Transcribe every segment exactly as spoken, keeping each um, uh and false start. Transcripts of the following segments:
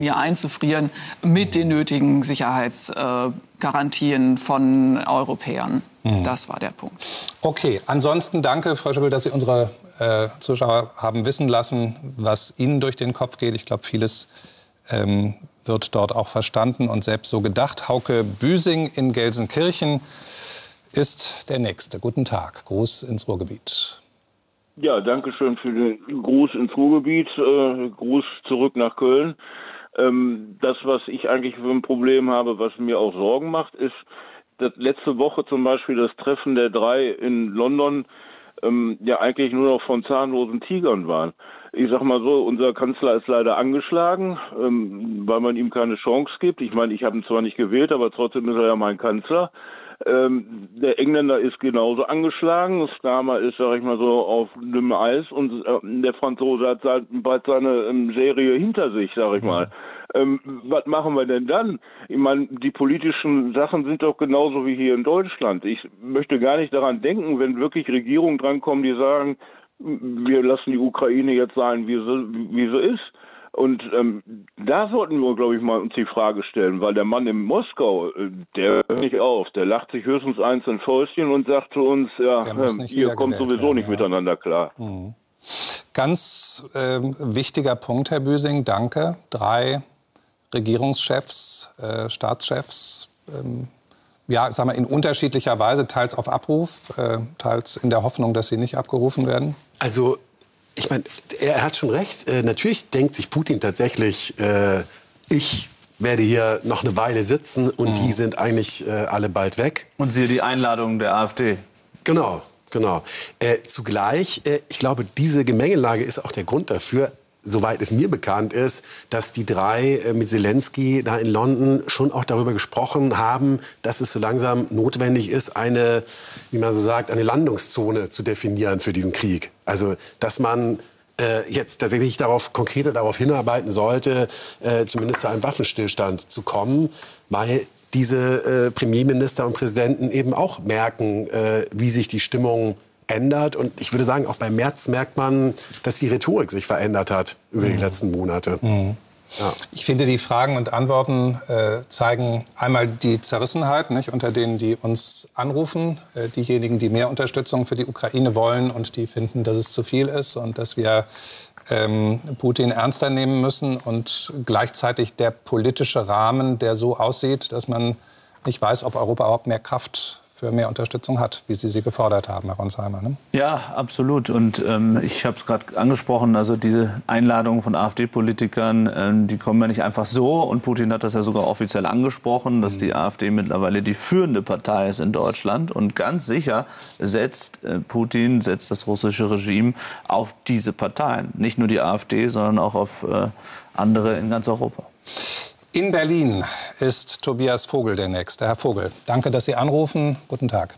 hier einzufrieren mit den nötigen Sicherheitsgarantien von Europäern. Mhm. Das war der Punkt. Okay, ansonsten danke, Frau Schöppel, dass Sie unsere äh, Zuschauer haben wissen lassen, was Ihnen durch den Kopf geht. Ich glaube, vieles ähm, wird dort auch verstanden und selbst so gedacht. Hauke Büsing in Gelsenkirchen ist der Nächste. Guten Tag, Gruß ins Ruhrgebiet. Ja, danke schön für den Gruß ins Ruhrgebiet, äh, Gruß zurück nach Köln. Ähm, das, was ich eigentlich für ein Problem habe, was mir auch Sorgen macht, ist, dass letzte Woche zum Beispiel das Treffen der drei in London ähm, ja eigentlich nur noch von zahnlosen Tigern waren. Ich sag mal so, unser Kanzler ist leider angeschlagen, ähm, weil man ihm keine Chance gibt. Ich meine, ich habe ihn zwar nicht gewählt, aber trotzdem ist er ja mein Kanzler. Ähm, der Engländer ist genauso angeschlagen. Starmer ist, sag ich mal so, auf dünnem Eis und äh, der Franzose hat seit, bald seine ähm, Serie hinter sich, sag ich mal. Ähm, was machen wir denn dann? Ich meine, die politischen Sachen sind doch genauso wie hier in Deutschland. Ich möchte gar nicht daran denken, wenn wirklich Regierungen drankommen, die sagen, wir lassen die Ukraine jetzt sein, wie sie, wie sie ist. Und ähm, da sollten wir, glaube ich, mal uns die Frage stellen, weil der Mann in Moskau, der hört nicht auf, der lacht sich höchstens eins ins Fäustchen und sagt zu uns, ja, äh, ihr kommt sowieso werden, nicht ja. miteinander klar. Mhm. Ganz äh, wichtiger Punkt, Herr Büsing, danke. Drei Regierungschefs, äh, Staatschefs, ähm, ja, sag mal, in unterschiedlicher Weise, teils auf Abruf, äh, teils in der Hoffnung, dass sie nicht abgerufen werden. Also ich meine, er hat schon recht. Äh, natürlich denkt sich Putin tatsächlich, äh, ich werde hier noch eine Weile sitzen und mhm. die sind eigentlich äh, alle bald weg. Und siehe die Einladung der AfD. Genau, genau. Äh, zugleich, äh, ich glaube, diese Gemengelage ist auch der Grund dafür, soweit es mir bekannt ist, dass die drei äh, mit Zelensky da in London schon auch darüber gesprochen haben, dass es so langsam notwendig ist, eine, wie man so sagt, eine Landungszone zu definieren für diesen Krieg. Also, dass man äh, jetzt tatsächlich darauf, konkreter darauf hinarbeiten sollte, äh, zumindest zu einem Waffenstillstand zu kommen, weil diese äh, Premierminister und Präsidenten eben auch merken, äh, wie sich die Stimmung ändert. Und ich würde sagen, auch beim Merz merkt man, dass die Rhetorik sich verändert hat über die letzten Monate. Mhm. Ja. Ich finde, die Fragen und Antworten äh, zeigen einmal die Zerrissenheit, nicht, unter denen die uns anrufen. Äh, diejenigen, die mehr Unterstützung für die Ukraine wollen und die finden, dass es zu viel ist und dass wir ähm, Putin ernster nehmen müssen. Und gleichzeitig der politische Rahmen, der so aussieht, dass man nicht weiß, ob Europa überhaupt mehr Kraft für mehr Unterstützung hat, wie Sie sie gefordert haben, Herr Ronsheimer. Ne? Ja, absolut. Und ähm, ich habe es gerade angesprochen, also diese Einladungen von AfD-Politikern, ähm, die kommen ja nicht einfach so. Und Putin hat das ja sogar offiziell angesprochen, dass mhm. die AfD mittlerweile die führende Partei ist in Deutschland. Und ganz sicher setzt äh, Putin, setzt das russische Regime auf diese Parteien. Nicht nur die AfD, sondern auch auf äh, andere in ganz Europa. In Berlin ist Tobias Vogel der Nächste. Herr Vogel, danke, dass Sie anrufen. Guten Tag.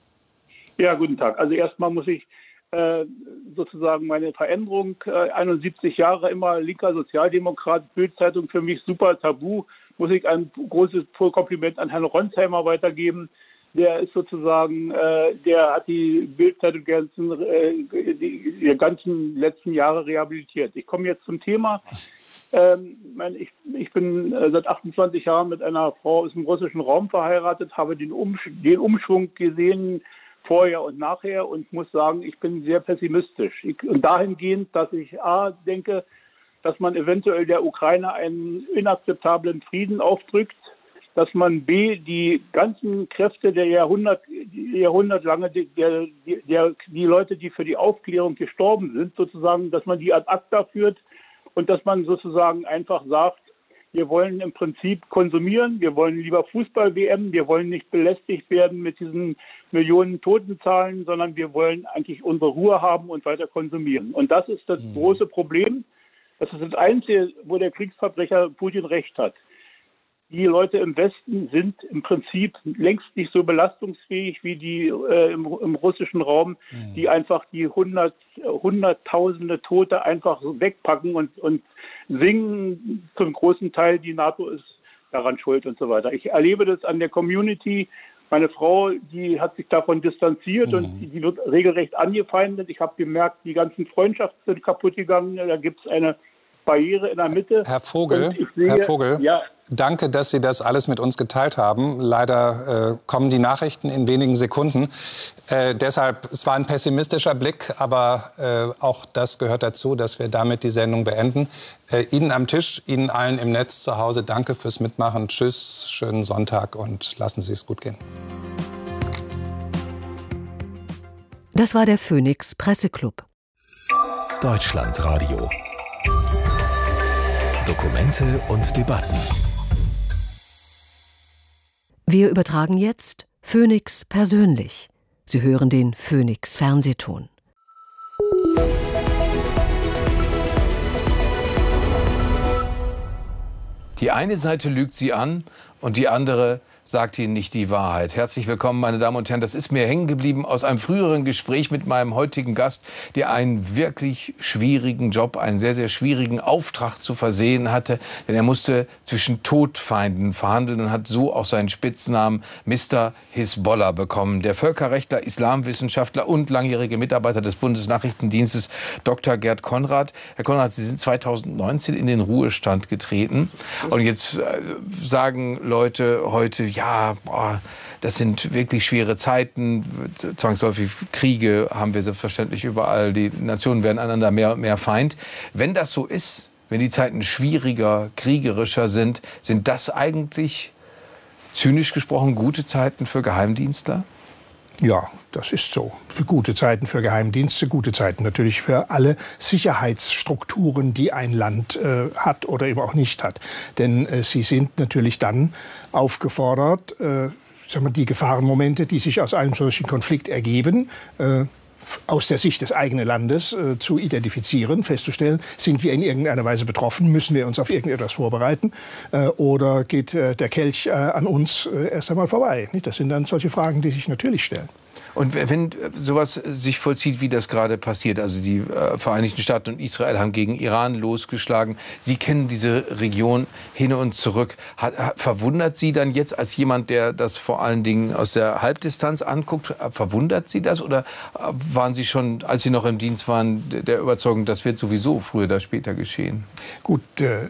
Ja, guten Tag. Also erstmal muss ich äh, sozusagen meine Veränderung, äh, einundsiebzig Jahre immer linker Sozialdemokrat, Bild-Zeitung für mich super tabu, muss ich ein großes Kompliment an Herrn Ronsheimer weitergeben. Der ist sozusagen, äh, der hat die Bild-Zeitung ganzen, äh, die, die ganzen letzten Jahre rehabilitiert. Ich komme jetzt zum Thema. Ähm, ich, ich bin äh, seit achtundzwanzig Jahren mit einer Frau aus dem russischen Raum verheiratet, habe den, Umsch den Umschwung gesehen, vorher und nachher, und muss sagen, ich bin sehr pessimistisch. Ich, und dahingehend, dass ich A, denke, dass man eventuell der Ukraine einen inakzeptablen Frieden aufdrückt, dass man B, die ganzen Kräfte der Jahrhundert, jahrhundertlange, der, der, die Leute, die für die Aufklärung gestorben sind, sozusagen, dass man die ad acta führt und dass man sozusagen einfach sagt, wir wollen im Prinzip konsumieren, wir wollen lieber Fußball-W M, wir wollen nicht belästigt werden mit diesen Millionen Totenzahlen, sondern wir wollen eigentlich unsere Ruhe haben und weiter konsumieren. Und das ist das große Problem. Das ist das Einzige, wo der Kriegsverbrecher Putin recht hat. Die Leute im Westen sind im Prinzip längst nicht so belastungsfähig wie die äh, im, im russischen Raum, mhm. die einfach die hundert, hunderttausende Tote einfach wegpacken und, und singen zum großen Teil, die NATO ist daran schuld und so weiter. Ich erlebe das an der Community. Meine Frau, die hat sich davon distanziert mhm. und die wird regelrecht angefeindet. Ich habe gemerkt, die ganzen Freundschaften sind kaputt gegangen. Da gibt es eine Barriere in der Mitte. Herr Vogel, sehe, Herr Vogel, ja, danke, dass Sie das alles mit uns geteilt haben. Leider äh, kommen die Nachrichten in wenigen Sekunden. Äh, deshalb, es war ein pessimistischer Blick, aber äh, auch das gehört dazu, dass wir damit die Sendung beenden. Äh, Ihnen am Tisch, Ihnen allen im Netz zu Hause, danke fürs Mitmachen. Tschüss, schönen Sonntag und lassen Sie es gut gehen. Das war der Phoenix Presseclub. Deutschlandradio. Dokumente und Debatten. Wir übertragen jetzt Phoenix persönlich. Sie hören den Phoenix Fernsehton. Die eine Seite lügt Sie an und die andere sagt Ihnen nicht die Wahrheit. Herzlich willkommen, meine Damen und Herren. Das ist mir hängen geblieben aus einem früheren Gespräch mit meinem heutigen Gast, der einen wirklich schwierigen Job, einen sehr, sehr schwierigen Auftrag zu versehen hatte. Denn er musste zwischen Todfeinden verhandeln und hat so auch seinen Spitznamen Mister Hisbollah bekommen. Der Völkerrechtler, Islamwissenschaftler und langjährige Mitarbeiter des Bundesnachrichtendienstes Doktor Gerd Konrad. Herr Konrad, Sie sind zweitausendneunzehn in den Ruhestand getreten. Und jetzt äh, sagen Leute heute, ja, boah, das sind wirklich schwere Zeiten, zwangsläufig Kriege haben wir selbstverständlich überall, die Nationen werden einander mehr und mehr Feind. Wenn das so ist, wenn die Zeiten schwieriger, kriegerischer sind, sind das eigentlich, zynisch gesprochen, gute Zeiten für Geheimdienstler? Ja, das ist so. Für gute Zeiten, für Geheimdienste, gute Zeiten natürlich für alle Sicherheitsstrukturen, die ein Land äh, hat oder eben auch nicht hat. Denn äh, sie sind natürlich dann aufgefordert, äh, sagen wir, die Gefahrenmomente, die sich aus einem solchen Konflikt ergeben, äh, aus der Sicht des eigenen Landes äh, zu identifizieren, festzustellen, sind wir in irgendeiner Weise betroffen, müssen wir uns auf irgendetwas vorbereiten äh, oder geht äh, der Kelch äh, an uns äh, erst einmal vorbei. Nicht? Das sind dann solche Fragen, die sich natürlich stellen. Und wenn sowas sich vollzieht, wie das gerade passiert, also die äh, Vereinigten Staaten und Israel haben gegen Iran losgeschlagen, Sie kennen diese Region hin und zurück. Hat, hat, verwundert Sie dann jetzt als jemand, der das vor allen Dingen aus der Halbdistanz anguckt, verwundert Sie das? Oder waren Sie schon, als Sie noch im Dienst waren, der Überzeugung, das wird sowieso früher oder später geschehen? Gut, äh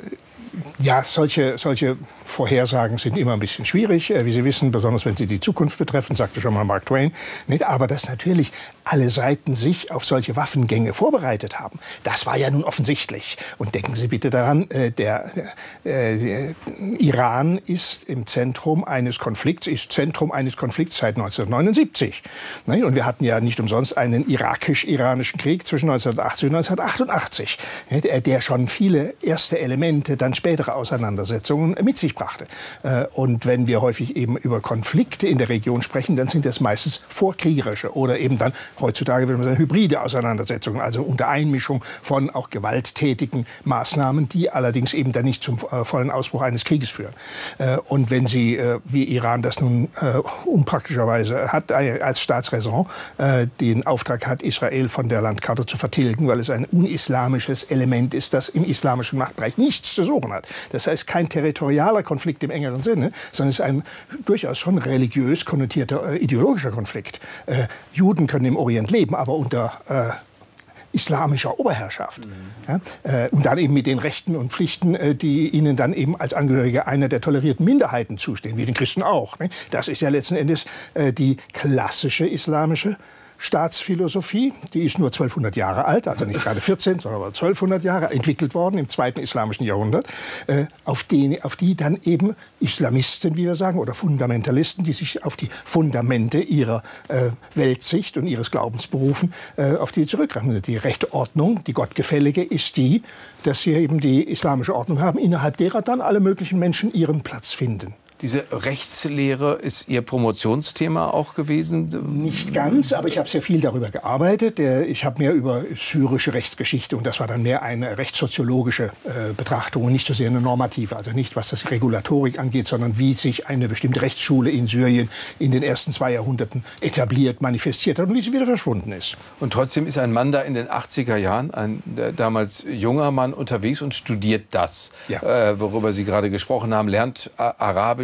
Ja, solche, solche Vorhersagen sind immer ein bisschen schwierig, wie Sie wissen, besonders wenn sie die Zukunft betreffen, sagte schon mal Mark Twain. Nicht? Aber dass natürlich alle Seiten sich auf solche Waffengänge vorbereitet haben, das war ja nun offensichtlich. Und denken Sie bitte daran, äh, der, äh, der Iran ist im Zentrum eines Konflikts, ist Zentrum eines Konflikts seit neunzehnhundertneunundsiebzig. Nicht? Und wir hatten ja nicht umsonst einen irakisch-iranischen Krieg zwischen neunzehnhundertachtzig und neunzehnhundertachtundachtzig, nicht? Der schon viele erste Elemente dann spätere Auseinandersetzungen mit sich brachte. Und wenn wir häufig eben über Konflikte in der Region sprechen, dann sind das meistens vorkriegerische oder eben dann heutzutage würde man sagen hybride Auseinandersetzungen, also unter Einmischung von auch gewalttätigen Maßnahmen, die allerdings eben dann nicht zum äh, vollen Ausbruch eines Krieges führen. Äh, und wenn Sie, äh, wie Iran das nun äh, unpraktischerweise hat, äh, als Staatsräson äh, den Auftrag hat, Israel von der Landkarte zu vertilgen, weil es ein unislamisches Element ist, das im islamischen Machtbereich nichts zu suchen hat. Das heißt, kein territorialer Konflikt im engeren Sinne, sondern es ist ein durchaus schon religiös konnotierter äh, ideologischer Konflikt. Äh, Juden können im Orient leben, aber unter äh, islamischer Oberherrschaft. Mhm. Ja, äh, und dann eben mit den Rechten und Pflichten, äh, die ihnen dann eben als Angehörige einer der tolerierten Minderheiten zustehen, wie den Christen auch. Ne? Das ist ja letzten Endes äh, die klassische islamische Staatsphilosophie, die ist nur zwölfhundert Jahre alt, also nicht gerade vierzehn, sondern aber zwölfhundert Jahre, entwickelt worden im zweiten islamischen Jahrhundert, äh, auf, die, auf die dann eben Islamisten, wie wir sagen, oder Fundamentalisten, die sich auf die Fundamente ihrer äh, Weltsicht und ihres Glaubens berufen, äh, auf die zurückgreifen. Die rechte Ordnung, die gottgefällige, ist die, dass sie eben die islamische Ordnung haben, innerhalb derer dann alle möglichen Menschen ihren Platz finden. Diese Rechtslehre ist Ihr Promotionsthema auch gewesen? Nicht ganz, aber ich habe sehr viel darüber gearbeitet. Ich habe mehr über syrische Rechtsgeschichte und das war dann mehr eine rechtssoziologische äh, Betrachtung und nicht so sehr eine normative. Also nicht, was das Regulatorik angeht, sondern wie sich eine bestimmte Rechtsschule in Syrien in den ersten zwei Jahrhunderten etabliert, manifestiert hat und wie sie wieder verschwunden ist. Und trotzdem ist ein Mann da in den achtziger Jahren, ein damals junger Mann, unterwegs und studiert das, ja. äh, worüber Sie gerade gesprochen haben, lernt Arabisch,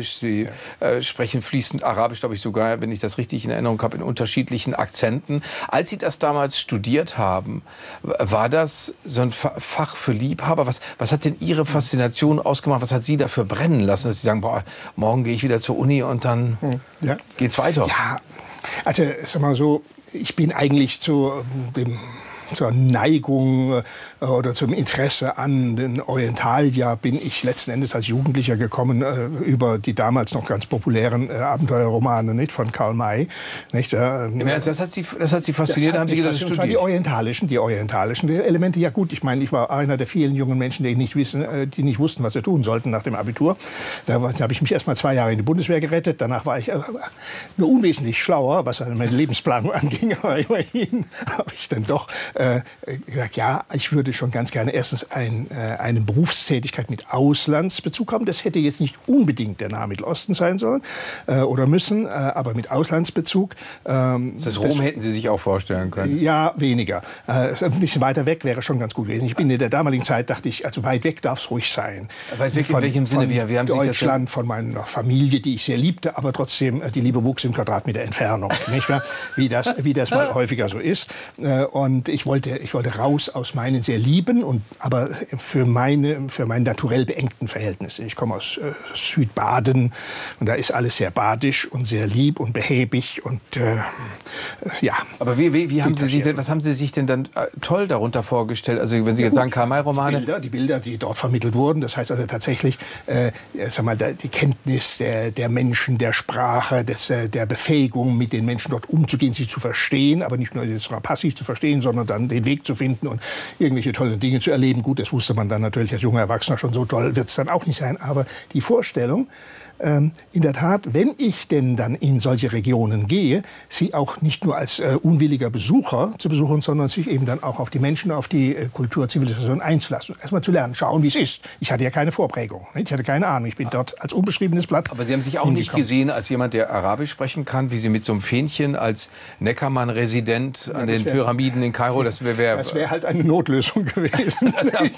Arabisch. Sie ja. äh, sprechen fließend Arabisch, glaube ich sogar, wenn ich das richtig in Erinnerung habe, in unterschiedlichen Akzenten. Als Sie das damals studiert haben, war das so ein Fach für Liebhaber? Was, was hat denn Ihre Faszination ausgemacht? Was hat Sie dafür brennen lassen, dass Sie sagen, boah, morgen gehe ich wieder zur Uni und dann ja. geht's weiter? Ja, also sag mal so, ich bin eigentlich zu dem zur Neigung äh, oder zum Interesse an den Orientalia bin ich letzten Endes als Jugendlicher gekommen äh, über die damals noch ganz populären äh, Abenteuerromane, nicht, von Karl May. Nicht, äh, das, hat Sie, das hat Sie fasziniert, das haben Sie gedacht, studiert? Die orientalischen, die orientalischen Elemente. Ja gut, ich meine, ich war einer der vielen jungen Menschen, die nicht, wissen, äh, die nicht wussten, was sie tun sollten nach dem Abitur. Da, da habe ich mich erst mal zwei Jahre in die Bundeswehr gerettet. Danach war ich äh, nur unwesentlich schlauer, was meine Lebensplanung anging. Aber immerhin habe ich dann doch Äh, gesagt, ja, ich würde schon ganz gerne erstens ein, äh, eine Berufstätigkeit mit Auslandsbezug haben. Das hätte jetzt nicht unbedingt der Nahe Mittelosten sein sollen äh, oder müssen, äh, aber mit Auslandsbezug. Ähm, das heißt, Rom das, hätten Sie sich auch vorstellen können? Ja, weniger. Äh, ein bisschen weiter weg wäre schon ganz gut gewesen. Ich bin in der damaligen Zeit, dachte ich, also weit weg darf es ruhig sein. Weit weg von, in welchem Sinne? Wie, wie haben Sie Deutschland, das von meiner Familie, die ich sehr liebte, aber trotzdem, die Liebe wuchs in Quadratmeter Entfernung. Nicht wahr? Wie das, wie das mal häufiger so ist. Äh, und ich wollte Ich wollte raus aus meinen sehr lieben, und, aber für meine, für meine naturell beengten Verhältnisse. Ich komme aus äh, Südbaden und da ist alles sehr badisch und sehr lieb und behäbig und äh, ja. Aber wie, wie, wie haben Sie sich denn, was haben Sie sich denn dann äh, toll darunter vorgestellt? Also wenn Sie jetzt ja, sagen, Karl-May-Romane. Die Bilder, die Bilder, die dort vermittelt wurden, das heißt also tatsächlich äh, sag mal, die Kenntnis der, der Menschen, der Sprache, des, der Befähigung, mit den Menschen dort umzugehen, sie zu verstehen, aber nicht nur jetzt passiv zu verstehen, sondern dann den Weg zu finden und irgendwelche tollen Dinge zu erleben. Gut, das wusste man dann natürlich als junger Erwachsener schon, so toll wird es dann auch nicht sein. Aber die Vorstellung, ähm, in der Tat, wenn ich denn dann in solche Regionen gehe, sie auch nicht nur als äh, unwilliger Besucher zu besuchen, sondern sich eben dann auch auf die Menschen, auf die äh, Kultur, Zivilisation einzulassen. Erstmal zu lernen, schauen, wie es ist. Ich hatte ja keine Vorprägung. Nicht? Ich hatte keine Ahnung. Ich bin dort als unbeschriebenes Blatt. Aber Sie haben sich auch nicht gesehen als jemand, der Arabisch sprechen kann, wie Sie mit so einem Fähnchen als Neckermann-Resident an ja, den wär, Pyramiden in Kairo, das wäre wär, das wäre halt eine Notlösung gewesen.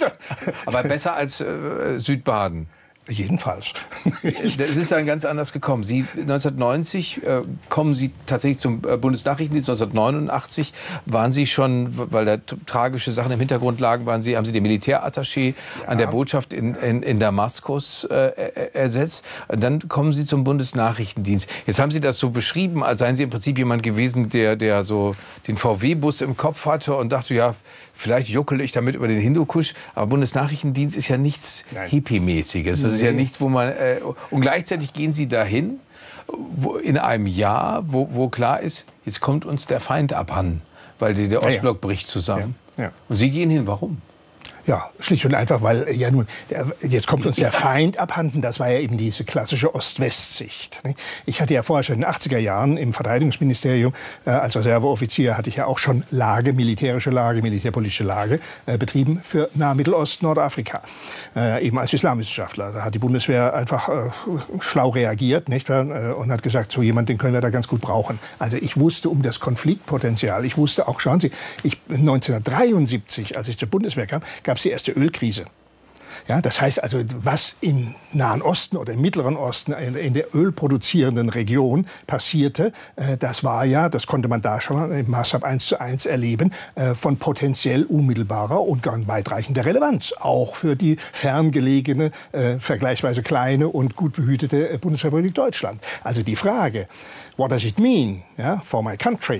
Aber besser als äh, Südbaden. Jedenfalls. Das ist dann ganz anders gekommen. Sie neunzehnhundertneunzig äh, kommen Sie tatsächlich zum äh, Bundesnachrichtendienst. neunzehnhundertneunundachtzig waren Sie schon, weil da tragische Sachen im Hintergrund lagen, waren Sie, haben Sie den Militärattaché ja. an der Botschaft in, in, in Damaskus äh, ersetzt. Und dann kommen Sie zum Bundesnachrichtendienst. Jetzt haben Sie das so beschrieben, als seien Sie im Prinzip jemand gewesen, der, der so den V W-Bus im Kopf hatte und dachte, ja, vielleicht juckel ich damit über den Hindukusch, aber Bundesnachrichtendienst ist ja nichts Hippie-mäßiges. Das ist ja nichts, wo man äh, und gleichzeitig gehen Sie dahin, wo, in einem Jahr, wo, wo klar ist, jetzt kommt uns der Feind abhanden, weil die, der Ostblock ja, ja. bricht zusammen. Ja, ja. Und Sie gehen hin. Warum? Ja, schlicht und einfach, weil ja nun, der, jetzt kommt uns der Feind abhanden. Das war ja eben diese klassische Ost-West-Sicht. Ich hatte ja vorher schon in den achtziger Jahren im Verteidigungsministerium äh, als Reserveoffizier hatte ich ja auch schon Lage, militärische Lage, militärpolitische Lage äh, betrieben für Nahmittelost, Nordafrika. Äh, eben als Islamwissenschaftler. Da hat die Bundeswehr einfach äh, schlau reagiert, nicht wahr? Äh, und hat gesagt, so jemand, den können wir da ganz gut brauchen. Also ich wusste um das Konfliktpotenzial. Ich wusste auch, schauen Sie, ich neunzehnhundertdreiundsiebzig, als ich zur Bundeswehr kam, gab es die erste Ölkrise. Ja, das heißt also, was im Nahen Osten oder im Mittleren Osten, in der ölproduzierenden Region passierte, das war ja, das konnte man da schon im Maßstab eins zu eins erleben, von potenziell unmittelbarer und ganz weitreichender Relevanz. Auch für die ferngelegene, vergleichsweise kleine und gut behütete Bundesrepublik Deutschland. Also die Frage, what does it mean, yeah, for my country?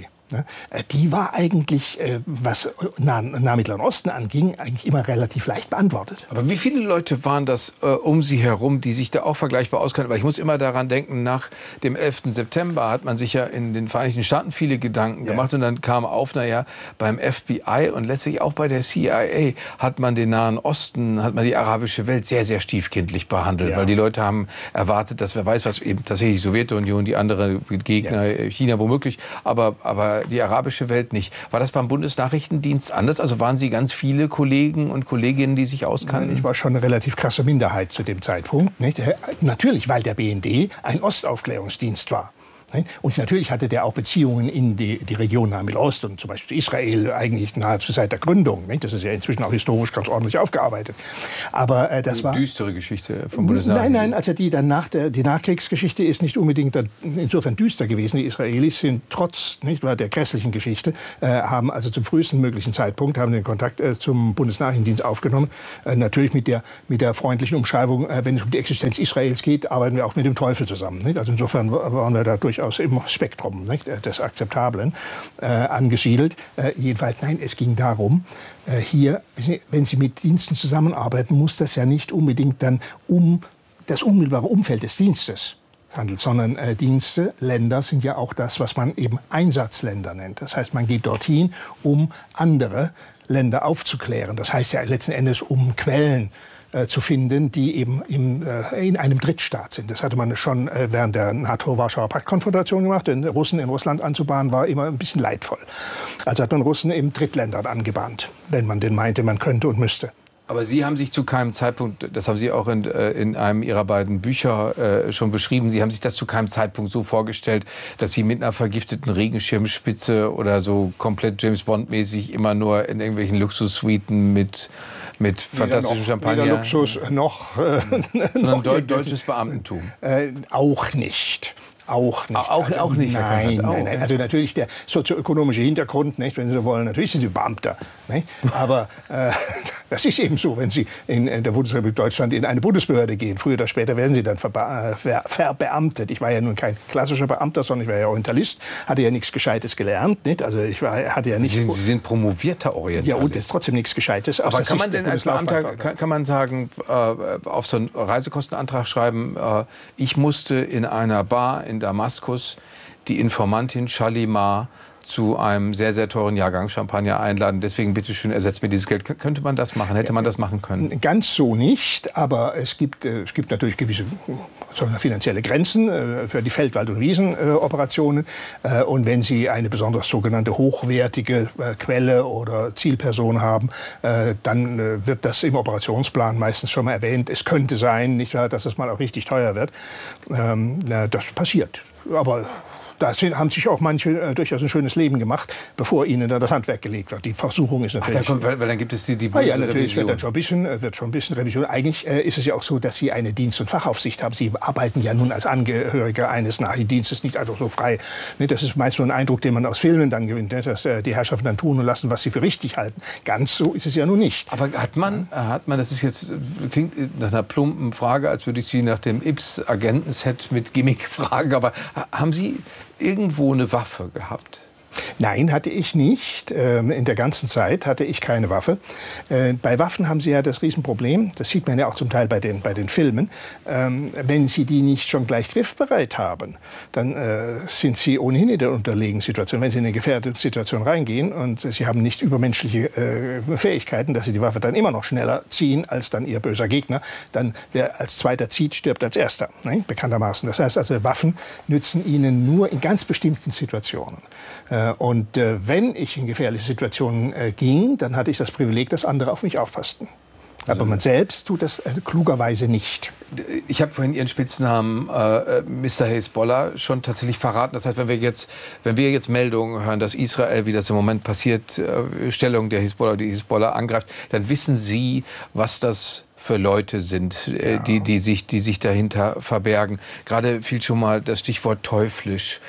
Die war eigentlich, was Nahmittleren Osten anging, eigentlich immer relativ leicht beantwortet. Aber wie viele Leute waren das äh, um Sie herum, die sich da auch vergleichbar auskennen? Weil ich muss immer daran denken, nach dem elften September hat man sich ja in den Vereinigten Staaten viele Gedanken ja. gemacht. Und dann kam auf, naja, beim F B I und letztlich auch bei der C I A hat man den Nahen Osten, hat man die arabische Welt sehr, sehr stiefkindlich behandelt. Ja. Weil die Leute haben erwartet, dass wer weiß, was eben tatsächlich die Sowjetunion, die andere Gegner, ja. China womöglich, aber, aber die arabische Welt nicht. War das beim Bundesnachrichtendienst anders? Also waren Sie ganz viele Kollegen und Kolleginnen, die sich auskannten? Ich war schon eine relativ krasse Minderheit zu dem Zeitpunkt. Nicht? Natürlich, weil der B N D ein Ostaufklärungsdienst war. Und natürlich hatte der auch Beziehungen in die, die Region Nahe Mittelost und zum Beispiel Israel eigentlich nahezu seit der Gründung. Das ist ja inzwischen auch historisch ganz ordentlich aufgearbeitet. Aber äh, das Eine war düstere Geschichte vom Bundesnachrichten. Nein, nein, also die dann nach der die Nachkriegsgeschichte ist nicht unbedingt insofern düster gewesen. Die Israelis sind trotz nicht wahr, der grässlichen Geschichte äh, haben also zum frühesten möglichen Zeitpunkt haben den Kontakt äh, zum Bundesnachrichtendienst aufgenommen. Äh, natürlich mit der mit der freundlichen Umschreibung, äh, wenn es um die Existenz Israels geht, arbeiten wir auch mit dem Teufel zusammen. Nicht? Also insofern waren wir da durchaus im Spektrum nicht, des Akzeptablen äh, angesiedelt. Äh, jedenfalls, nein, es ging darum, äh, hier, wenn Sie mit Diensten zusammenarbeiten, muss das ja nicht unbedingt dann um das unmittelbare Umfeld des Dienstes handelt, sondern äh, Dienste, Länder sind ja auch das, was man eben Einsatzländer nennt. Das heißt, man geht dorthin, um andere Länder aufzuklären. Das heißt ja letzten Endes um Quellen äh, zu finden, die eben im, äh, in einem Drittstaat sind. Das hatte man schon äh, während der NATO-Warschauer Paktkonfrontation gemacht. Den Russen in Russland anzubahnen war immer ein bisschen leidvoll. Also hat man Russen in Drittländern angebahnt, wenn man denn meinte, man könnte und müsste. Aber Sie haben sich zu keinem Zeitpunkt, das haben Sie auch in, in einem Ihrer beiden Bücher äh, schon beschrieben, Sie haben sich das zu keinem Zeitpunkt so vorgestellt, dass Sie mit einer vergifteten Regenschirmspitze oder so komplett James-Bond-mäßig immer nur in irgendwelchen Luxussuiten mit, mit fantastischem Champagner... Weder Luxus noch... Äh, sondern deu deutsches Beamtentum. Äh, auch nicht. Auch nicht. Auch, also, auch nicht. Nein, auch, nein, nein. Also natürlich der sozioökonomische Hintergrund, nicht, wenn Sie so wollen. Natürlich sind Sie Beamter. Nicht? Aber äh, das ist eben so, wenn Sie in, in der Bundesrepublik Deutschland in eine Bundesbehörde gehen. Früher oder später werden Sie dann verbe ver verbeamtet. Ich war ja nun kein klassischer Beamter, sondern ich war ja Orientalist. Hatte ja nichts Gescheites gelernt. Nicht? Also ich war, hatte ja nichts. Sie sind, Sie sind promovierter Orientalist. Ja, und das ist trotzdem nichts Gescheites. Aber kann man denn als Beamter, kann, kann man sagen, äh, auf so einen Reisekostenantrag schreiben, äh, ich musste in einer Bar in Damaskus die Informantin Shalimar zu einem sehr, sehr teuren Jahrgang Champagner einladen. Deswegen bitte schön, ersetzt mir dieses Geld. K könnte man das machen? Hätte man das machen können? Ganz so nicht, aber es gibt, äh, es gibt natürlich gewisse finanzielle Grenzen äh, für die Feldwald- und Wiesenoperationen. Äh, und wenn Sie eine besonders sogenannte hochwertige äh, Quelle oder Zielperson haben, äh, dann äh, wird das im Operationsplan meistens schon mal erwähnt. Es könnte sein, nicht wahr, dass es mal auch richtig teuer wird. Ähm, na, das passiert. Aber da haben sich auch manche äh, durchaus ein schönes Leben gemacht, bevor ihnen dann das Handwerk gelegt wird. Die Versuchung ist natürlich... Ach, da kommt, weil, weil dann gibt es die, die ah, ja, natürlich wird dann schon ein bisschen, wird schon ein bisschen Revision. Eigentlich äh, ist es ja auch so, dass Sie eine Dienst- und Fachaufsicht haben. Sie arbeiten ja nun als Angehöriger eines Nachrichtendienstes nicht einfach so frei. Ne, das ist meist so ein Eindruck, den man aus Filmen dann gewinnt, ne, dass äh, die Herrschaften dann tun und lassen, was sie für richtig halten. Ganz so ist es ja nun nicht. Aber hat man, hat man, das ist jetzt, klingt nach einer plumpen Frage, als würde ich Sie nach dem Ips-Agentenset mit Gimmick fragen, aber haben Sie irgendwo eine Waffe gehabt? Nein, hatte ich nicht. In der ganzen Zeit hatte ich keine Waffe. Bei Waffen haben Sie ja das Riesenproblem, das sieht man ja auch zum Teil bei den, bei den Filmen, wenn Sie die nicht schon gleich griffbereit haben, dann sind Sie ohnehin in der unterlegenen Situation. Wenn Sie in eine gefährdete Situation reingehen und Sie haben nicht übermenschliche Fähigkeiten, dass Sie die Waffe dann immer noch schneller ziehen als dann Ihr böser Gegner, dann wer als Zweiter zieht, stirbt als Erster, ne? Bekanntermaßen. Das heißt also, Waffen nützen Ihnen nur in ganz bestimmten Situationen. Und äh, wenn ich in gefährliche Situationen äh, ging, dann hatte ich das Privileg, dass andere auf mich aufpassten. Aber man selbst tut das äh, klugerweise nicht. Ich habe vorhin Ihren Spitznamen äh, Mister Hezbollah schon tatsächlich verraten. Das heißt, wenn wir jetzt, wenn wir jetzt Meldungen hören, dass Israel, wie das im Moment passiert, äh, Stellung der Hezbollah, die Hezbollah angreift, dann wissen Sie, was das für Leute sind, äh, ja. die, die, sich, die sich dahinter verbergen. Gerade fiel schon mal das Stichwort teuflisch.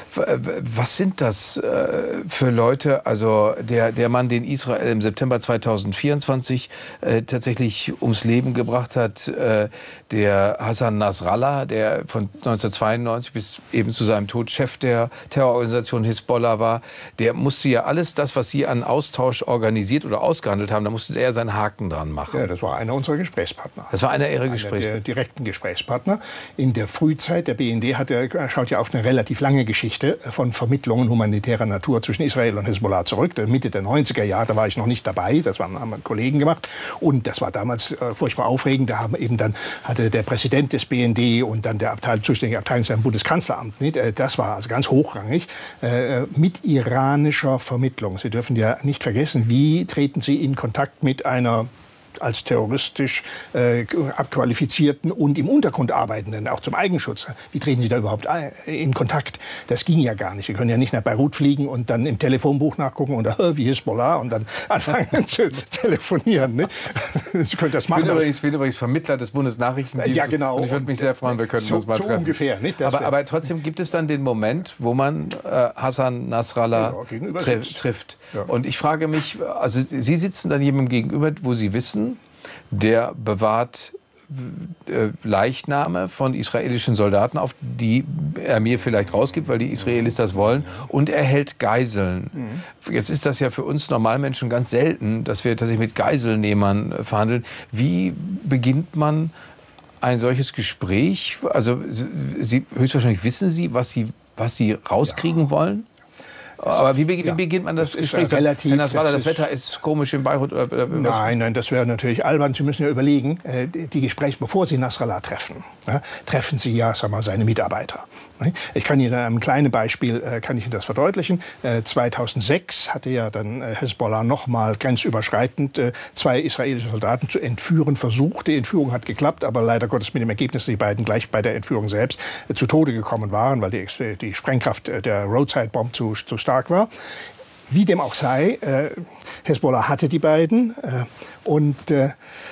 Was sind das äh, für Leute? Also der, der Mann, den Israel im September zweitausendvierundzwanzig äh, tatsächlich ums Leben gebracht hat, äh, der Hassan Nasrallah, der von neunzehnhundertzweiundneunzig bis eben zu seinem Tod Chef der Terrororganisation Hezbollah war, der musste ja alles das, was Sie an Austausch organisiert oder ausgehandelt haben, da musste er seinen Haken dran machen. Ja, das war einer unserer Gesprächspartner. Das war einer Ihrer Gesprächspartner? Einer der direkten Gesprächspartner. In der Frühzeit, der B N D hat ja, schaut ja auf eine relativ lange Geschichte von Vermittlungen humanitärer Natur zwischen Israel und Hezbollah zurück. Mitte der neunziger Jahre, da war ich noch nicht dabei, das haben, haben Kollegen gemacht. Und das war damals äh, furchtbar aufregend. Da haben eben dann hatte der Präsident des B N D und dann der Abteil, zuständige Abteilungsleiter im Bundeskanzleramt, nicht? Äh, das war also ganz hochrangig, äh, mit iranischer Vermittlung. Sie dürfen ja nicht vergessen, wie treten Sie in Kontakt mit einer als terroristisch äh, abqualifizierten und im Untergrund arbeitenden, auch zum Eigenschutz. Wie treten Sie da überhaupt in Kontakt? Das ging ja gar nicht. Wir können ja nicht nach Beirut fliegen und dann im Telefonbuch nachgucken und äh, wie Hisbollah und dann anfangen zu telefonieren. Ne? Sie können das machen. Ich bin übrigens, bin übrigens Vermittler des Bundesnachrichtendienstes. Ja, genau. Und ich würde mich sehr freuen, wir könnten so, uns mal so treffen. ungefähr, nicht? Aber, aber trotzdem gibt es dann den Moment, wo man äh, Hassan Nasrallah ja, tri trifft. Ja. Und ich frage mich, also Sie sitzen dann jemandem gegenüber, wo Sie wissen, der bewahrt äh, Leichname von israelischen Soldaten auf, die er mir vielleicht rausgibt, weil die Israelis das wollen, und er hält Geiseln. Mhm. Jetzt ist das ja für uns Normalmenschen ganz selten, dass wir tatsächlich mit Geiselnehmern äh, verhandeln. Wie beginnt man ein solches Gespräch? Also Sie, höchstwahrscheinlich wissen Sie, was Sie, was Sie rauskriegen ja. wollen? Aber wie, wie ja. beginnt man das, das Gespräch? Relativ, Herr Nasrallah, das, das Wetter ist komisch in Beirut. Oder, oder nein, nein, das wäre natürlich albern. Sie müssen ja überlegen, äh, die Gespräche, bevor Sie Nasrallah treffen, ja, treffen Sie ja, sag mal, seine Mitarbeiter. Ich kann Ihnen an einem kleinen Beispiel äh, kann ich Ihnen das verdeutlichen. Äh, zweitausendsechs hatte ja dann äh, Hisbollah noch mal grenzüberschreitend äh, zwei israelische Soldaten zu entführen versucht. Die Entführung hat geklappt, aber leider Gottes mit dem Ergebnis, dass die beiden gleich bei der Entführung selbst äh, zu Tode gekommen waren, weil die, die Sprengkraft äh, der Roadside-Bomb zu, zu stark war. Wie dem auch sei, äh, Hisbollah hatte die beiden äh, und äh,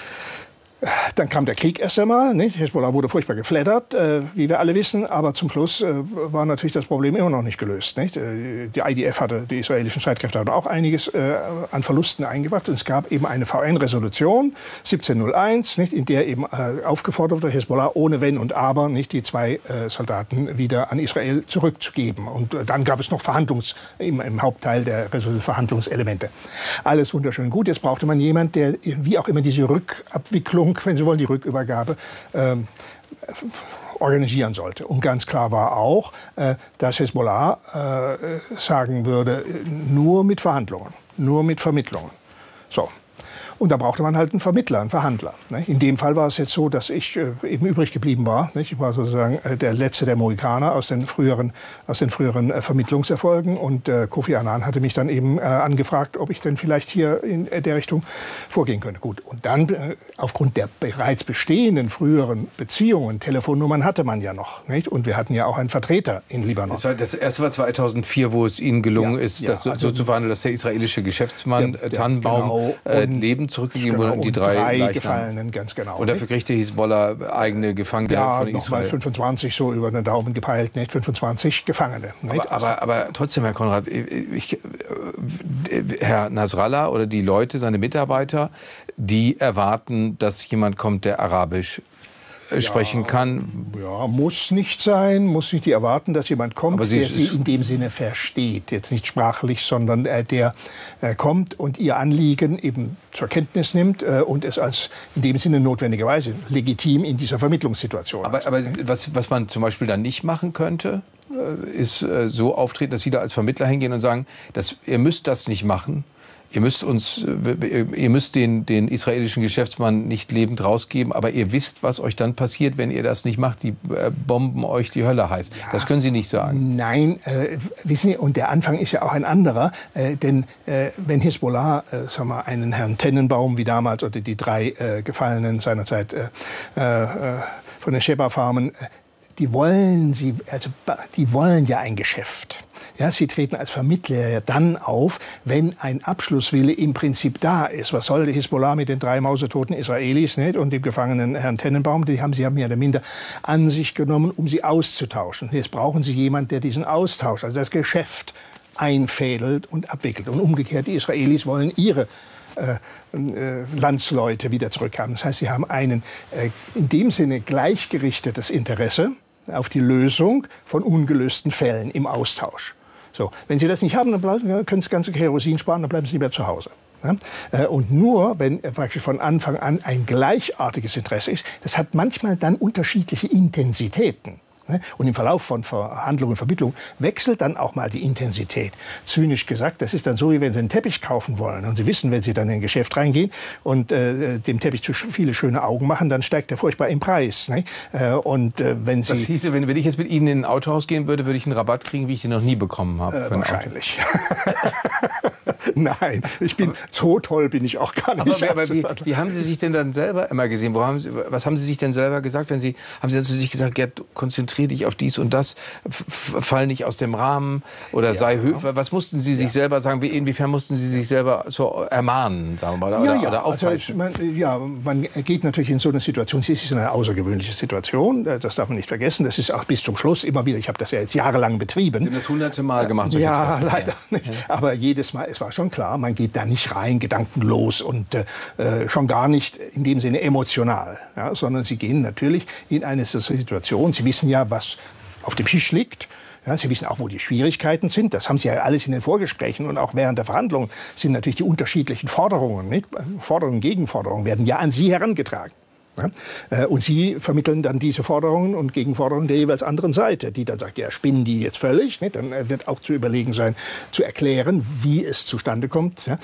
dann kam der Krieg erst einmal. Nicht? Hisbollah wurde furchtbar geflattert, äh, wie wir alle wissen. Aber zum Schluss äh, war natürlich das Problem immer noch nicht gelöst. Nicht? Äh, die I D F hatte, die israelischen Streitkräfte hatten auch einiges äh, an Verlusten eingebracht. Und es gab eben eine V N-Resolution siebzehnhunderteins, nicht? In der eben äh, aufgefordert wurde, Hisbollah ohne Wenn und Aber nicht die zwei äh, Soldaten wieder an Israel zurückzugeben. Und äh, dann gab es noch Verhandlungs, im, im Hauptteil der Resolution Verhandlungselemente. Alles wunderschön gut. Jetzt brauchte man jemanden, der wie auch immer diese Rückabwicklung, wenn Sie wollen, die Rückübergabe ähm, organisieren sollte. Und ganz klar war auch, äh, dass Hisbollah äh, sagen würde, nur mit Verhandlungen, nur mit Vermittlungen. So. Und da brauchte man halt einen Vermittler, einen Verhandler. In dem Fall war es jetzt so, dass ich eben übrig geblieben war. Ich war sozusagen der letzte der Mohikaner aus den früheren, aus den früheren Vermittlungserfolgen. Und Kofi Annan hatte mich dann eben angefragt, ob ich denn vielleicht hier in der Richtung vorgehen könnte. Gut. Und dann, aufgrund der bereits bestehenden früheren Beziehungen, Telefonnummern hatte man ja noch. Nicht? Und wir hatten ja auch einen Vertreter in Libanon. Das, war, das erste war zweitausendvier, wo es Ihnen gelungen ja, ist, ja, das also, so zu verhandeln, dass der israelische Geschäftsmann ja, Tannenbaum genau, äh, Leben zurückgegeben genau, wurde und die drei, drei Gefallenen, ganz genau. Und dafür kriegte Hisbollah eigene Gefangene ja, von Israel. Ja, nochmal fünfundzwanzig, so über den Daumen gepeilt, nicht? fünfundzwanzig Gefangene. Nicht? Aber, aber, aber trotzdem, Herr Konrad, ich, Herr Nasrallah oder die Leute, seine Mitarbeiter, die erwarten, dass jemand kommt, der Arabisch sprechen ja, kann. Ja, muss nicht sein, muss nicht die erwarten, dass jemand kommt, sie, der sie in dem Sinne versteht. Jetzt nicht sprachlich, sondern äh, der äh, kommt und ihr Anliegen eben zur Kenntnis nimmt äh, und es als in dem Sinne notwendigerweise legitim in dieser Vermittlungssituation. Aber, aber was, was man zum Beispiel dann nicht machen könnte, äh, ist äh, so auftreten, dass Sie da als Vermittler hingehen und sagen, dass, ihr müsst das nicht machen. Ihr müsst uns, ihr müsst den, den israelischen Geschäftsmann nicht lebend rausgeben, aber ihr wisst, was euch dann passiert, wenn ihr das nicht macht. Die bomben euch die Hölle heiß. Ja, das können Sie nicht sagen. Nein, äh, wissen Sie, und der Anfang ist ja auch ein anderer. Äh, denn äh, wenn Hisbollah, äh, sagen wir, einen Herrn Tennenbaum wie damals oder die drei äh, Gefallenen seinerzeit äh, äh, von den Sheba-Farmen, äh, die wollen sie, also die wollen ja ein Geschäft. Ja, sie treten als Vermittler ja dann auf, wenn ein Abschlusswille im Prinzip da ist. Was soll der Hisbollah mit den drei mausetoten Israelis, nicht? Und dem gefangenen Herrn Tennenbaum? Die haben sie ja mehr oder minder an sich genommen, um sie auszutauschen. Jetzt brauchen sie jemanden, der diesen Austausch, also das Geschäft, einfädelt und abwickelt. Und umgekehrt, die Israelis wollen ihre Äh, äh, Landsleute wieder zurückhaben. Das heißt, sie haben ein äh, in dem Sinne gleichgerichtetes Interesse auf die Lösung von ungelösten Fällen im Austausch. So, wenn Sie das nicht haben, dann bleiben, können Sie das ganze Kerosin sparen, dann bleiben Sie lieber zu Hause. Ja? Äh, und nur, wenn äh, praktisch von Anfang an ein gleichartiges Interesse ist, das hat manchmal dann unterschiedliche Intensitäten. Und im Verlauf von Verhandlungen und Vermittlungen wechselt dann auch mal die Intensität. Zynisch gesagt, das ist dann so, wie wenn Sie einen Teppich kaufen wollen. Und Sie wissen, wenn Sie dann in ein Geschäft reingehen und äh, dem Teppich zu viele schöne Augen machen, dann steigt er furchtbar im Preis. Ne? Äh, und, äh, wenn Sie das hieße, wenn, wenn ich jetzt mit Ihnen in ein Autohaus gehen würde, würde ich einen Rabatt kriegen, wie ich den noch nie bekommen habe. Äh, wahrscheinlich. Nein, ich bin so toll bin ich auch gar nicht. Aber, aber wie, wie haben Sie sich denn dann selber immer gesehen? Wo haben Sie, was haben Sie sich denn selber gesagt, wenn Sie haben Sie dann zu sich gesagt, Gerd, konzentrier dich auf dies und das, fall nicht aus dem Rahmen oder ja. sei höflich. Was mussten Sie sich ja. selber sagen? Wie, inwiefern mussten Sie sich selber so ermahnen, sagen wir mal, oder, ja, ja. oder aufhalten? Also, man, ja, man geht natürlich in so eine Situation. Es ist eine außergewöhnliche Situation. Das darf man nicht vergessen. Das ist auch bis zum Schluss immer wieder. Ich habe das ja jetzt jahrelang betrieben. Sie haben das hunderte Mal gemacht. Ja, leider ja. nicht. Ja. Aber jedes Mal, es war schon klar, man geht da nicht rein, gedankenlos und äh, schon gar nicht in dem Sinne emotional, ja, sondern Sie gehen natürlich in eine Situation. Sie wissen ja, was auf dem Tisch liegt. Ja, Sie wissen auch, wo die Schwierigkeiten sind. Das haben Sie ja alles in den Vorgesprächen und auch während der Verhandlungen sind natürlich die unterschiedlichen Forderungen, nicht? Forderungen, Gegenforderungen werden ja an Sie herangetragen. Ja? Und Sie vermitteln dann diese Forderungen und Gegenforderungen der jeweils anderen Seite, die dann sagt, ja, spinnen die jetzt völlig. Nicht? Dann wird auch zu überlegen sein, zu erklären, wie es zustande kommt. Ja?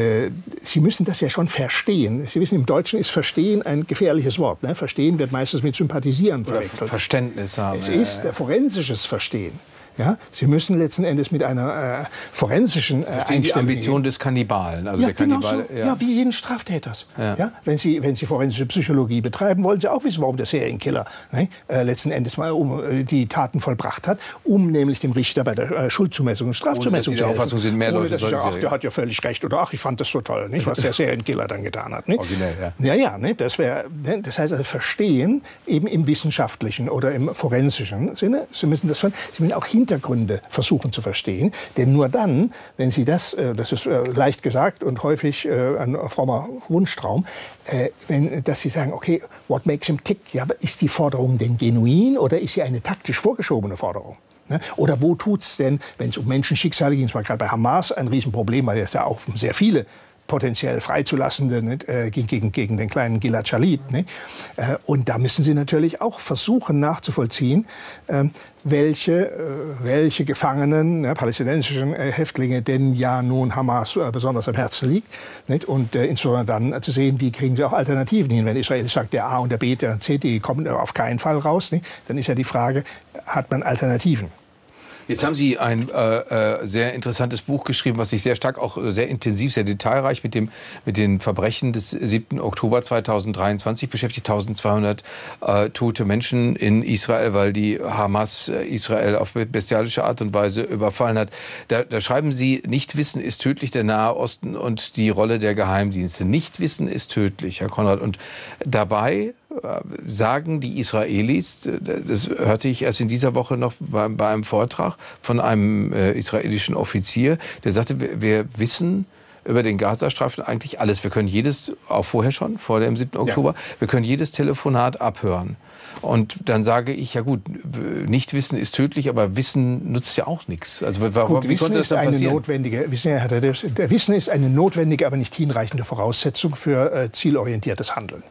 Sie müssen das ja schon verstehen. Sie wissen, im Deutschen ist Verstehen ein gefährliches Wort. Ne? Verstehen wird meistens mit Sympathisieren verwechselt. Oder Verständnis haben. Es ist äh, forensisches Verstehen. Ja, Sie müssen letzten Endes mit einer äh, forensischen äh, Einstellung die Ambition gehen. Des Kannibalen. Also ja, der Kannibal, genau so. ja. ja, wie jeden Straftäters. Ja. Ja, wenn Sie, wenn Sie forensische Psychologie betreiben, wollen Sie auch wissen, warum der Serienkiller ne, äh, letzten Endes mal um, äh, die Taten vollbracht hat, um nämlich dem Richter bei der äh, Schuldzumessung und Strafzumessung zu helfen. Sind, mehr Leute Ohne dass ich sage, ach, der hat ja völlig recht oder ach, ich fand das so toll, nicht, was der Serienkiller dann getan hat. Nicht? Originell, ja. Ja, ja, ne, das wäre, ne, das heißt also Verstehen eben im wissenschaftlichen oder im forensischen Sinne. Sie müssen das schon, Sie müssen auch Hintergründe versuchen zu verstehen. Denn nur dann, wenn Sie das, das ist leicht gesagt und häufig ein frommer Wunschtraum, wenn, dass Sie sagen, okay, what makes him tick? Ja, ist die Forderung denn genuin oder ist sie eine taktisch vorgeschobene Forderung? Oder wo tut's denn, wenn es um Menschenschicksale ging, es war gerade bei Hamas ein Riesenproblem, weil es ja auch sehr viele potenziell freizulassende nicht, äh, gegen, gegen den kleinen Gilad Shalit. Nicht? Äh, und da müssen Sie natürlich auch versuchen nachzuvollziehen, äh, welche, äh, welche Gefangenen, ja, palästinensischen äh, Häftlinge denn ja nun Hamas äh, besonders am Herzen liegt. Nicht? Und äh, insbesondere dann äh, zu sehen, wie kriegen Sie auch Alternativen hin. Wenn Israel sagt, der A und der B, der C, die kommen auf keinen Fall raus, nicht? Dann ist ja die Frage, hat man Alternativen? Jetzt haben Sie ein äh, sehr interessantes Buch geschrieben, was sich sehr stark, auch sehr intensiv, sehr detailreich mit, dem, mit den Verbrechen des siebten Oktober zweitausenddreiundzwanzig beschäftigt. eintausendzweihundert äh, tote Menschen in Israel, weil die Hamas äh, Israel auf bestialische Art und Weise überfallen hat. Da, da schreiben Sie, Nichtwissen ist tödlich, der Nahe Osten und die Rolle der Geheimdienste. Nichtwissen ist tödlich, Herr Konrad. Und dabei sagen die Israelis, das hörte ich erst in dieser Woche noch bei, bei einem Vortrag von einem äh, israelischen Offizier, der sagte, wir, wir wissen über den Gazastreifen eigentlich alles. Wir können jedes, auch vorher schon, vor dem siebten Oktober, ja. wir können jedes Telefonat abhören. Und dann sage ich, ja gut, Nichtwissen ist tödlich, aber Wissen nutzt ja auch nichts. Also warum, gut, wie konnte das dann eine passieren? Notwendige, Wissen, Herr Tadeusz, der Wissen ist eine notwendige, aber nicht hinreichende Voraussetzung für äh, zielorientiertes Handeln.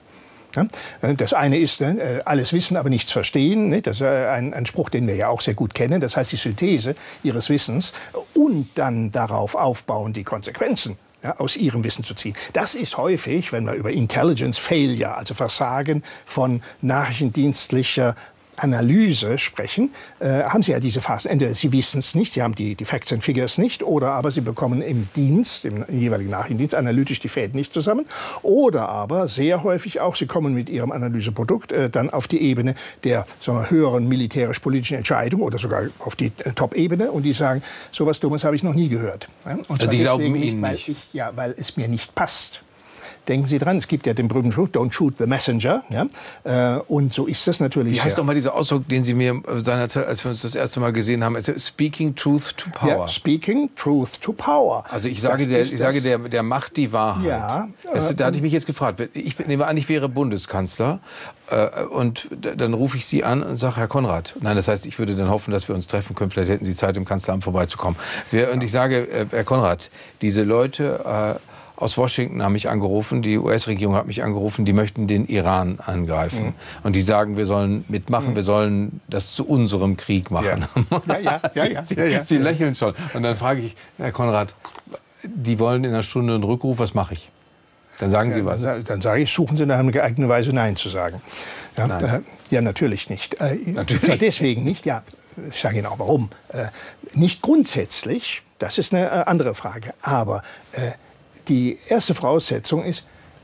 Das eine ist, alles wissen, aber nichts verstehen. Das ist ein, ein Spruch, den wir ja auch sehr gut kennen. Das heißt, die Synthese ihres Wissens und dann darauf aufbauen, die Konsequenzen ja, aus ihrem Wissen zu ziehen. Das ist häufig, wenn wir über Intelligence Failure, also Versagen von nachrichtendienstlicher Analyse sprechen, äh, haben Sie ja diese Phasen. Entweder Sie wissen es nicht, Sie haben die, die Facts and Figures nicht, oder aber Sie bekommen im Dienst, im jeweiligen Nachrichtendienst, analytisch die Fäden nicht zusammen. Oder aber sehr häufig auch, Sie kommen mit Ihrem Analyseprodukt äh, dann auf die Ebene der sagen wir, höheren militärisch-politischen Entscheidung oder sogar auf die äh, Top-Ebene und die sagen, sowas Dummes habe ich noch nie gehört. Ja? Und also Sie glauben Ihnen weil nicht? Ich, ja, weil es mir nicht passt. Denken Sie dran, es gibt ja den berühmten Spruch, don't shoot the messenger. Ja? Äh, und so ist das natürlich. Wie heißt doch mal dieser Ausdruck, den Sie mir seinerzeit, als wir uns das erste Mal gesehen haben, speaking truth to power. Ja, speaking truth to power. Also ich sage, der, ich sage der, der Macht die Wahrheit. Ja, das, da hatte ich mich jetzt gefragt. Ich nehme an, ich wäre Bundeskanzler äh, und dann rufe ich Sie an und sage, Herr Konrad. Nein, das heißt, ich würde dann hoffen, dass wir uns treffen können. Vielleicht hätten Sie Zeit, im Kanzleramt vorbeizukommen. Wir, und ich sage, äh, Herr Konrad, diese Leute äh, aus Washington haben mich angerufen, die U S-Regierung hat mich angerufen, die möchten den Iran angreifen. Mhm. Und die sagen, wir sollen mitmachen, mhm. wir sollen das zu unserem Krieg machen. Ja. Ja, ja, ja, Sie, ja, Sie, ja, ja. Sie lächeln schon. Und dann frage ich, Herr Konrad, die wollen in einer Stunde einen Rückruf, was mache ich? Dann sagen Sie ja, was. Dann, dann sage ich, suchen Sie nach einer geeigneten Weise, Nein zu sagen. Ja, Nein. Äh, ja natürlich nicht. Äh, natürlich. Zwar deswegen nicht, ja, ich sage Ihnen auch warum. Äh, nicht grundsätzlich, das ist eine äh, andere Frage. Aber äh, die erste Voraussetzung ist,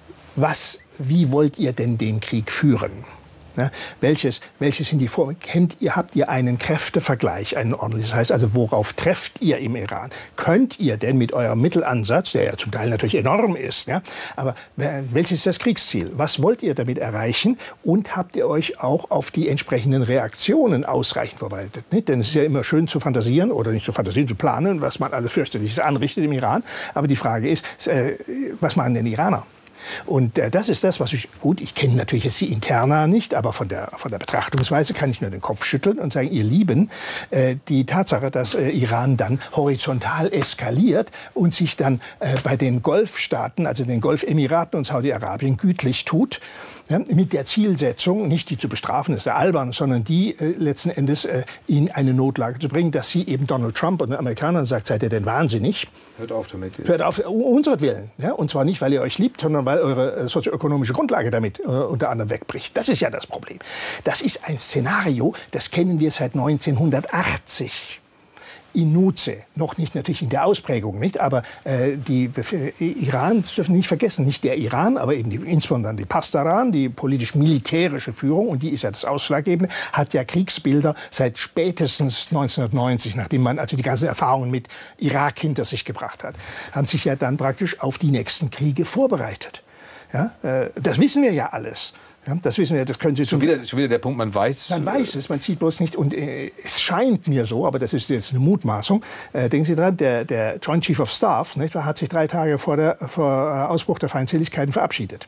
was, wie wollt ihr denn den Krieg führen? Ne? Welches, welches sind die Vor kennt ihr, habt ihr einen Kräftevergleich, einen ordentlichen? Das heißt also, worauf trefft ihr im Iran? Könnt ihr denn mit eurem Mittelansatz, der ja zum Teil natürlich enorm ist, ja, aber welches ist das Kriegsziel? Was wollt ihr damit erreichen? Und habt ihr euch auch auf die entsprechenden Reaktionen ausreichend vorbereitet? Nicht? Denn es ist ja immer schön zu fantasieren oder nicht zu fantasieren, zu planen, was man alles fürchterliches anrichtet im Iran. Aber die Frage ist, äh, was machen denn die Iraner? Und äh, das ist das, was ich, gut, ich kenne natürlich jetzt die Interna nicht, aber von der, von der Betrachtungsweise kann ich nur den Kopf schütteln und sagen, ihr Lieben, äh, die Tatsache, dass äh, Iran dann horizontal eskaliert und sich dann äh, bei den Golfstaaten, also den Golfemiraten und Saudi-Arabien gütlich tut, ja, mit der Zielsetzung, nicht die zu bestrafen, das ist ja albern, sondern die äh, letzten Endes äh, in eine Notlage zu bringen, dass sie eben Donald Trump und den Amerikanern sagt, seid ihr denn wahnsinnig? Hört auf damit. Hört auf, um unseretwillen. Ja? Und zwar nicht, weil ihr euch liebt, sondern weil eure äh, sozioökonomische Grundlage damit äh, unter anderem wegbricht. Das ist ja das Problem. Das ist ein Szenario, das kennen wir seit neunzehnhundertachtzig. In Nuze, noch nicht natürlich in der Ausprägung, nicht, aber äh, die äh, Iran, das dürfen wir nicht vergessen, nicht der Iran, aber eben die, insbesondere die Pasdaran, die politisch-militärische Führung, und die ist ja das Ausschlaggebende, hat ja Kriegsbilder seit spätestens neunzehnhundertneunzig, nachdem man also die ganzen Erfahrungen mit Irak hinter sich gebracht hat, haben sich ja dann praktisch auf die nächsten Kriege vorbereitet. Ja, äh, das wissen wir ja alles. Ja, das wissen wir, das können Sie schon wieder, schon wieder der Punkt, man weiß. Man weiß es, man sieht bloß nicht. Und äh, es scheint mir so, aber das ist jetzt eine Mutmaßung. Äh, denken Sie dran, der, der Joint Chief of Staff, nicht, hat sich drei Tage vor, der, vor Ausbruch der Feindseligkeiten verabschiedet.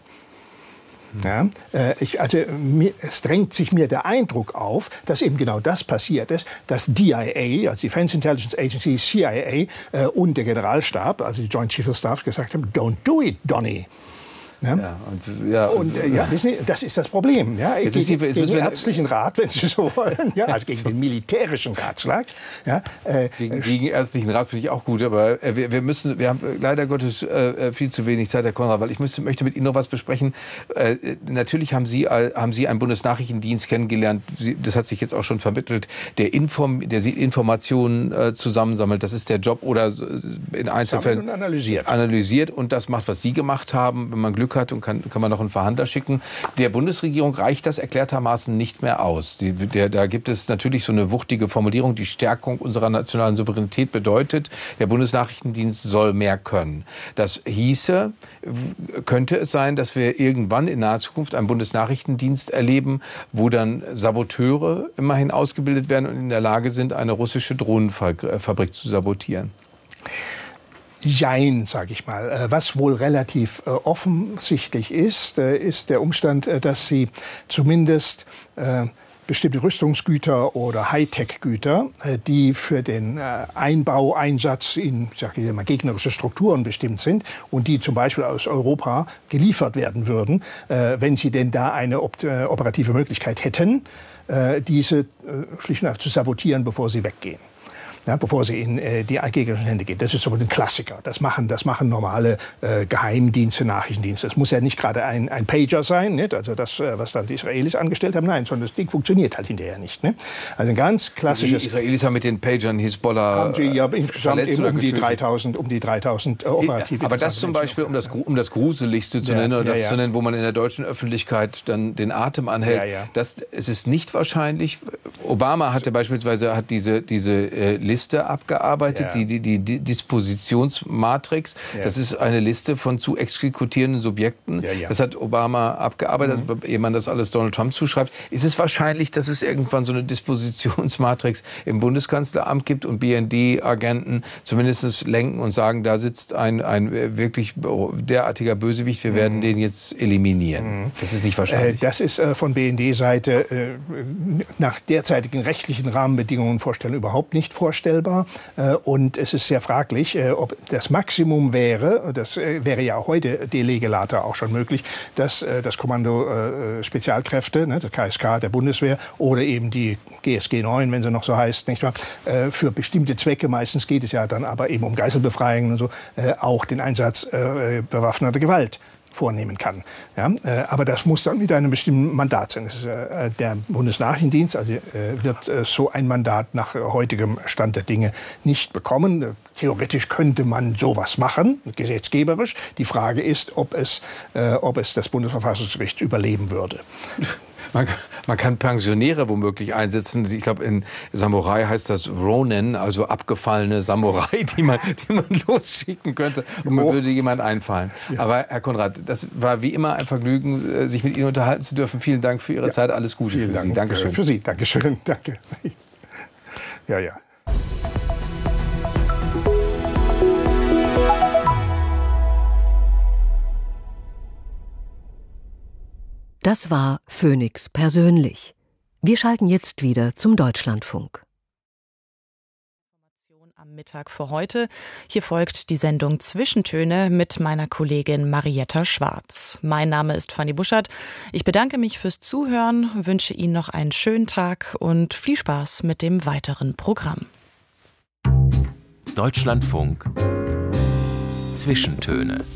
Ja, äh, ich, also, mir, es drängt sich mir der Eindruck auf, dass eben genau das passiert ist, dass D I A, also Defense Intelligence Agency, C I A äh, und der Generalstab, also die Joint Chief of Staff, gesagt haben, don't do it, Donny. Ja? Ja, und, ja, und, äh, ja, wissen Sie, das ist das Problem. Ja? Gegen, ist die, gegen den ärztlichen Rat, wenn Sie so wollen, ja, also gegen den militärischen Ratschlag. Ja, äh, gegen, gegen ärztlichen Rat finde ich auch gut, aber äh, wir, wir müssen, wir haben leider Gottes äh, viel zu wenig Zeit, Herr Konrad, weil ich müsste, möchte mit Ihnen noch was besprechen. Äh, natürlich haben Sie, äh, haben Sie einen Bundesnachrichtendienst kennengelernt, Sie, das hat sich jetzt auch schon vermittelt, der, Inform, der Informationen äh, zusammensammelt, das ist der Job, oder in Einzelfällen analysiert. analysiert und das macht, was Sie gemacht haben, wenn man Glück hat und kann, kann man noch einen Verhandler schicken. Der Bundesregierung reicht das erklärtermaßen nicht mehr aus. Die, der, da gibt es natürlich so eine wuchtige Formulierung, die Stärkung unserer nationalen Souveränität bedeutet, der Bundesnachrichtendienst soll mehr können. Das hieße, könnte es sein, dass wir irgendwann in naher Zukunft einen Bundesnachrichtendienst erleben, wo dann Saboteure immerhin ausgebildet werden und in der Lage sind, eine russische Drohnenfabrik zu sabotieren? Jein, sage ich mal. Was wohl relativ äh, offensichtlich ist, äh, ist der Umstand, äh, dass sie zumindest äh, bestimmte Rüstungsgüter oder Hightech-Güter, äh, die für den äh, Einbau, Einsatz in, ich sage mal, gegnerische Strukturen bestimmt sind und die zum Beispiel aus Europa geliefert werden würden, äh, wenn sie denn da eine op äh, operative Möglichkeit hätten, äh, diese äh, schlicht und einfach zu sabotieren, bevor sie weggehen. Ja, bevor sie in äh, die gegnerischen Hände geht. Das ist aber ein Klassiker. Das machen, das machen normale äh, Geheimdienste, Nachrichtendienste. Es muss ja nicht gerade ein, ein Pager sein, nicht? Also das, äh, was dann die Israelis angestellt haben. Nein, sondern das Ding funktioniert halt hinterher nicht. Ne? Also ein ganz klassisches... Die Israelis haben mit den Pagern Hisbollah haben sie ja insgesamt eben um die dreitausend, um die dreitausend äh, operative... Aber das zum Beispiel, um das, um das Gruseligste zu ja, nennen, oder ja, das ja. zu nennen, wo man in der deutschen Öffentlichkeit dann den Atem anhält, ja, ja. Das, es ist nicht wahrscheinlich... Obama hatte beispielsweise hat diese, diese äh, Liste Liste abgearbeitet, ja. die, die, die Dispositionsmatrix. Ja. Das ist eine Liste von zu exekutierenden Subjekten. Ja, ja. Das hat Obama abgearbeitet, mhm. ehe man das alles Donald Trump zuschreibt. Ist es wahrscheinlich, dass es irgendwann so eine Dispositionsmatrix im Bundeskanzleramt gibt und B N D-Agenten zumindest lenken und sagen, da sitzt ein, ein wirklich derartiger Bösewicht, wir werden mhm. den jetzt eliminieren. Mhm. Das ist nicht wahrscheinlich. Äh, das ist äh, von B N D-Seite äh, nach derzeitigen rechtlichen Rahmenbedingungen vorstellen überhaupt nicht vorstellbar. Äh, und es ist sehr fraglich, äh, ob das Maximum wäre, das äh, wäre ja auch heute de lege lata auch schon möglich, dass äh, das Kommando äh, Spezialkräfte, ne, das K S K der Bundeswehr oder eben die G S G neun, wenn sie noch so heißt, nicht wahr, äh, für bestimmte Zwecke, meistens geht es ja dann aber eben um Geiselbefreiungen und so, äh, auch den Einsatz äh, bewaffneter Gewalt vornehmen kann. Ja, äh, aber das muss dann mit einem bestimmten Mandat sein. Das ist, äh, der Bundesnachrichtendienst also, äh, wird äh, so ein Mandat nach äh, heutigem Stand der Dinge nicht bekommen. Äh, theoretisch könnte man sowas machen, gesetzgeberisch. Die Frage ist, ob es, äh, ob es das Bundesverfassungsgericht überleben würde. Man, man kann Pensionäre womöglich einsetzen. Ich glaube, in Samurai heißt das Ronin, also abgefallene Samurai, die man, die man losschicken könnte. Und mir würde jemand einfallen. Ja. Aber Herr Konrad, das war wie immer ein Vergnügen, sich mit Ihnen unterhalten zu dürfen. Vielen Dank für Ihre ja. Zeit. Alles Gute Vielen für Dank. Sie. Dankeschön. Für Sie. Dankeschön. Danke. Ja, ja. Das war Phoenix persönlich. Wir schalten jetzt wieder zum Deutschlandfunk. Am Mittag für heute. Hier folgt die Sendung Zwischentöne mit meiner Kollegin Marietta Schwarz. Mein Name ist Fanny Buschert. Ich bedanke mich fürs Zuhören, wünsche Ihnen noch einen schönen Tag und viel Spaß mit dem weiteren Programm. Deutschlandfunk Zwischentöne.